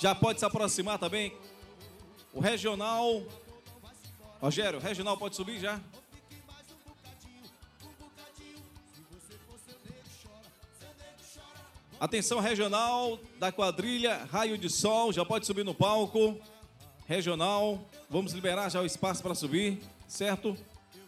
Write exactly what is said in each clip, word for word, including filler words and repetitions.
Já pode se aproximar também. O regional. Rogério, o regional pode subir já? Atenção, regional da quadrilha Raio de Sol, já pode subir no palco. Regional, vamos liberar já o espaço para subir, certo?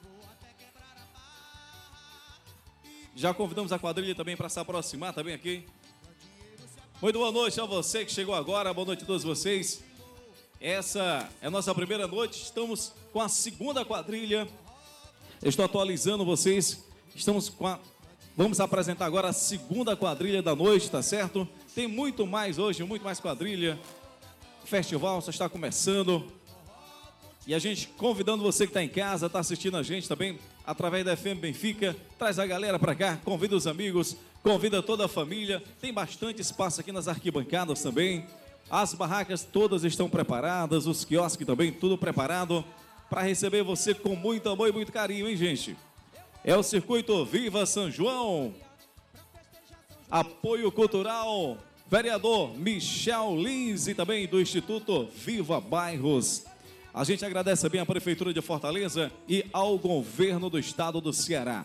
Já convidamos a quadrilha também para se aproximar também aqui. Muito boa noite a você que chegou agora, boa noite a todos vocês. Essa é a nossa primeira noite, estamos com a segunda quadrilha. Eu estou atualizando vocês, estamos com a... Vamos apresentar agora a segunda quadrilha da noite, tá certo? Tem muito mais hoje, muito mais quadrilha. O festival só está começando. E a gente convidando você que está em casa, está assistindo a gente também, através da F M Benfica. Traz a galera para cá, convida os amigos, convida toda a família. Tem bastante espaço aqui nas arquibancadas também. As barracas todas estão preparadas, os quiosques também, tudo preparado para receber você com muito amor e muito carinho, hein, gente? É o Circuito Viva São João. Apoio cultural, vereador Michel Lins e também do Instituto Viva Bairros. A gente agradece também à Prefeitura de Fortaleza e ao Governo do Estado do Ceará.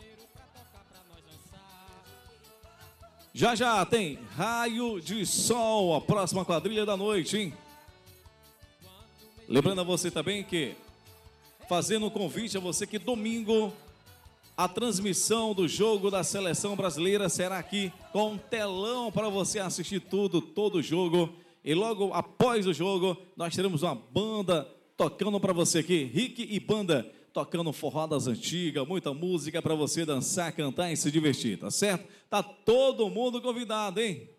Já já tem Raio de Sol, a próxima quadrilha da noite, hein? Lembrando a você também que, fazendo um convite a você que domingo, a transmissão do jogo da Seleção Brasileira será aqui com um telão para você assistir tudo, todo o jogo. E logo após o jogo, nós teremos uma banda tocando para você aqui, Rick e Banda, tocando forró das antigas, muita música para você dançar, cantar e se divertir, tá certo? Tá todo mundo convidado, hein?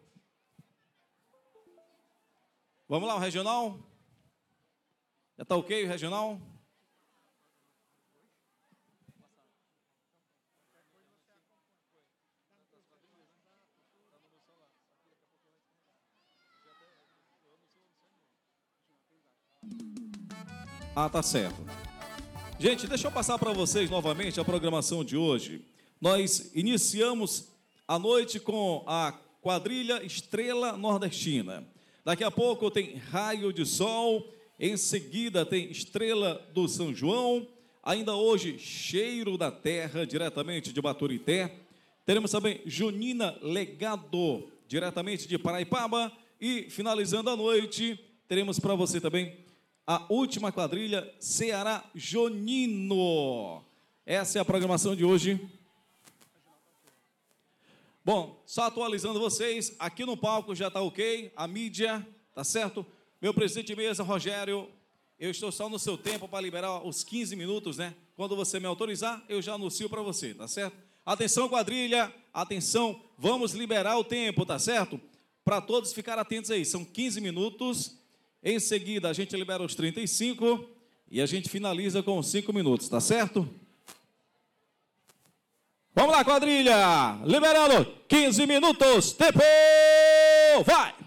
Vamos lá, o regional? Já tá ok o regional? Ah, tá certo. Gente, deixa eu passar para vocês novamente a programação de hoje. Nós iniciamos a noite com a quadrilha Estrela Nordestina. Daqui a pouco tem Raio de Sol, em seguida tem Estrela do São João, ainda hoje Cheiro da Terra, diretamente de Baturité. Teremos também Junina Legado, diretamente de Paraipaba. E finalizando a noite, teremos para você também a última quadrilha, Ceará Jonino. Essa é a programação de hoje. Bom, só atualizando vocês, aqui no palco já está ok, a mídia, tá certo? Meu presidente de mesa, Rogério, eu estou só no seu tempo para liberar os quinze minutos, né? Quando você me autorizar, eu já anuncio para você, tá certo? Atenção, quadrilha, atenção, vamos liberar o tempo, tá certo? Para todos ficarem atentos aí, são quinze minutos. Em seguida, a gente libera os trinta e cinco e a gente finaliza com os cinco minutos, tá certo? Vamos lá, quadrilha! Liberando quinze minutos, tempo! Vai!